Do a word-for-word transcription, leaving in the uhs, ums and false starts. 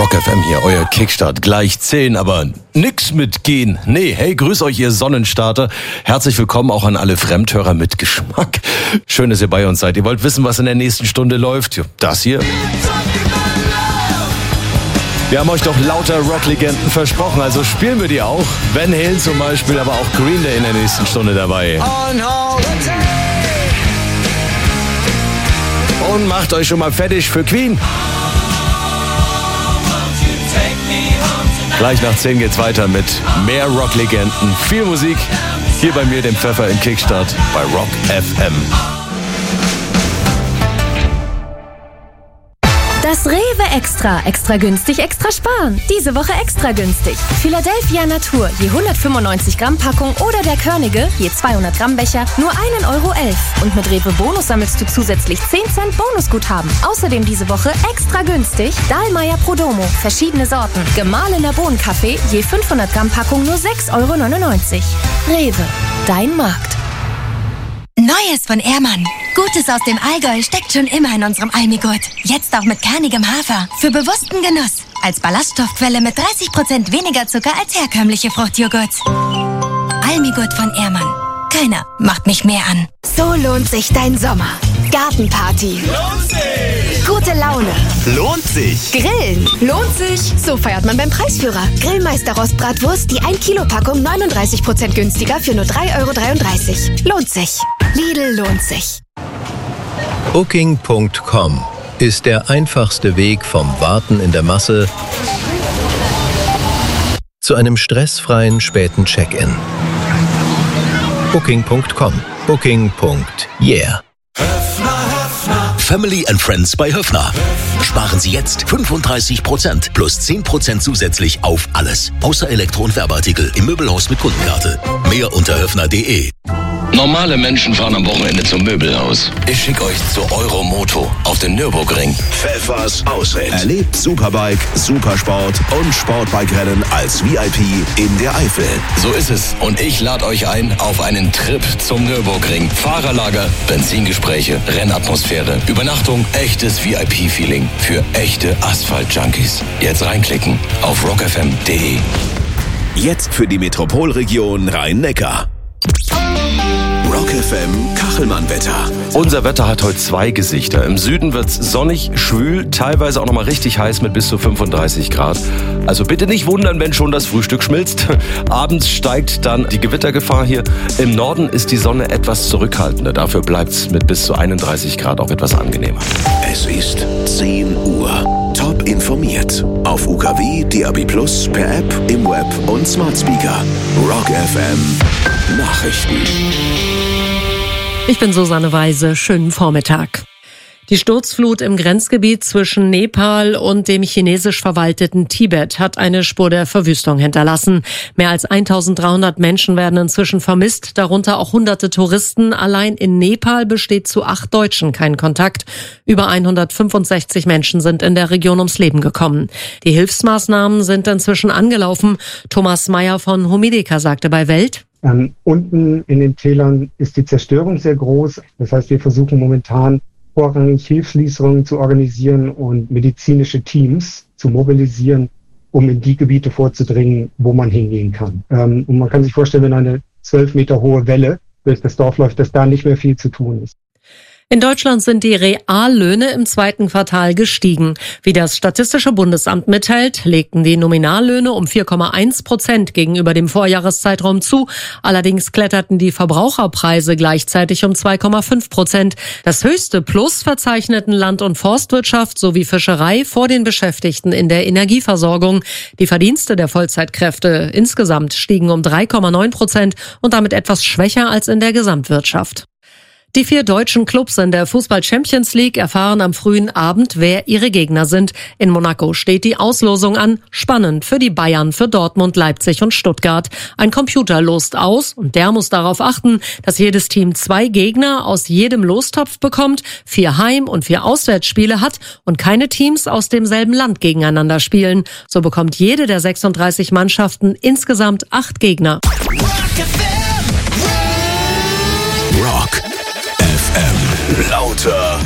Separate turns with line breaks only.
Rock F M hier, euer Kickstart. Gleich zehn, aber nix mit gehen. Nee, hey, grüß euch, ihr Sonnenstarter. Herzlich willkommen auch an alle Fremdhörer mit Geschmack. Schön, dass ihr bei uns seid. Ihr wollt wissen, was in der nächsten Stunde läuft? Das hier. Wir haben euch doch lauter Rocklegenden versprochen, also spielen wir die auch. Van Halen zum Beispiel, aber auch Green Day in der nächsten Stunde dabei. Und macht euch schon mal fertig für Queen. Gleich nach zehn geht's weiter mit mehr Rocklegenden, viel Musik. Hier bei mir, dem Pfeffer im Kickstart bei Rock F M.
Das Rewe Extra. Extra günstig, extra sparen. Diese Woche extra günstig. Philadelphia Natur, je hundertfünfundneunzig Gramm Packung oder der Körnige, je zweihundert Gramm Becher, nur ein Euro elf. Und mit Rewe Bonus sammelst du zusätzlich zehn Cent Bonusguthaben. Außerdem diese Woche extra günstig Dahlmeier Prodomo, verschiedene Sorten. Gemahlener Bohnenkaffee, je fünfhundert Gramm Packung nur sechs Euro neunundneunzig. Rewe, dein Markt.
Neues von Ehrmann. Gutes aus dem Allgäu steckt schon immer in unserem Almigurt. Jetzt auch mit kernigem Hafer. Für bewussten Genuss. Als Ballaststoffquelle mit dreißig Prozent weniger Zucker als herkömmliche Fruchtjoghurts. Almigurt von Ehrmann. Keiner macht mich mehr an.
So lohnt sich dein Sommer. Gartenparty.
Lohnt sich.
Gute Laune.
Lohnt sich.
Grillen. Lohnt sich. So feiert man beim Preisführer. Grillmeister Rostbratwurst, die ein Kilo Packung neununddreißig Prozent günstiger für nur drei Euro dreiunddreißig. Lohnt sich. Lidl lohnt sich.
Booking Punkt com ist der einfachste Weg vom Warten in der Masse zu einem stressfreien späten Check-in. Booking Punkt com. Booking. Yeah.
Family and Friends bei Höffner. Sparen Sie jetzt fünfunddreißig Prozent plus zehn Prozent zusätzlich auf alles. Außer Elektro- und Werbeartikel im Möbelhaus mit Kundenkarte. Mehr unter höffner punkt de.
Normale Menschen fahren am Wochenende zum Möbelhaus. Ich schicke euch zu Euromoto auf den Nürburgring.
Pfeffers Ausritt. Erlebt Superbike, Supersport und Sportbike-Rennen als V I P in der Eifel.
So ist es. Und ich lade euch ein auf einen Trip zum Nürburgring. Fahrerlager, Benzingespräche, Rennatmosphäre, Übernachtung, echtes V I P-Feeling für echte Asphalt-Junkies. Jetzt reinklicken auf rock f m punkt de.
Jetzt für die Metropolregion Rhein-Neckar. Rock F M Kachelmann-Wetter.
Unser Wetter hat heute zwei Gesichter. Im Süden wird's sonnig, schwül, teilweise auch nochmal richtig heiß mit bis zu fünfunddreißig Grad. Also bitte nicht wundern, wenn schon das Frühstück schmilzt. Abends steigt dann die Gewittergefahr hier. Im Norden ist die Sonne etwas zurückhaltender. Dafür bleibt's mit bis zu einunddreißig Grad auch etwas angenehmer.
Es ist zehn Uhr. Top informiert. Auf U K W, D A B plus, per App, im Web und Smart Speaker. Rock F M Nachrichten.
Ich bin Susanne Weise. Schönen Vormittag. Die Sturzflut im Grenzgebiet zwischen Nepal und dem chinesisch verwalteten Tibet hat eine Spur der Verwüstung hinterlassen. Mehr als eintausenddreihundert Menschen werden inzwischen vermisst, darunter auch hunderte Touristen. Allein in Nepal besteht zu acht Deutschen kein Kontakt. Über hundertfünfundsechzig Menschen sind in der Region ums Leben gekommen. Die Hilfsmaßnahmen sind inzwischen angelaufen. Thomas Meyer von Humideka sagte bei Welt:
Ähm, unten in den Tälern ist die Zerstörung sehr groß. Das heißt, wir versuchen momentan vorrangig Hilfslieferungen zu organisieren und medizinische Teams zu mobilisieren, um in die Gebiete vorzudringen, wo man hingehen kann. Ähm, und man kann sich vorstellen, wenn eine zwölf Meter hohe Welle durch das Dorf läuft, dass da nicht mehr viel zu tun ist.
In Deutschland sind die Reallöhne im zweiten Quartal gestiegen. Wie das Statistische Bundesamt mitteilt, legten die Nominallöhne um vier Komma eins Prozent gegenüber dem Vorjahreszeitraum zu. Allerdings kletterten die Verbraucherpreise gleichzeitig um zwei Komma fünf Prozent. Das höchste Plus verzeichneten Land- und Forstwirtschaft sowie Fischerei vor den Beschäftigten in der Energieversorgung. Die Verdienste der Vollzeitkräfte insgesamt stiegen um drei Komma neun Prozent und damit etwas schwächer als in der Gesamtwirtschaft. Die vier deutschen Clubs in der Fußball-Champions League erfahren am frühen Abend, wer ihre Gegner sind. In Monaco steht die Auslosung an. Spannend für die Bayern, für Dortmund, Leipzig und Stuttgart. Ein Computer lost aus und der muss darauf achten, dass jedes Team zwei Gegner aus jedem Lostopf bekommt, vier Heim- und vier Auswärtsspiele hat und keine Teams aus demselben Land gegeneinander spielen. So bekommt jede der sechsunddreißig Mannschaften insgesamt acht Gegner.
Rock F M. Lauter